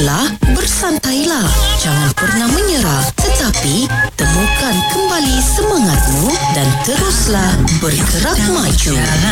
Biarlah, bersantailah. Jangan pernah menyerah. Tetapi, temukan kembali semangatmu dan teruslah bergerak maju.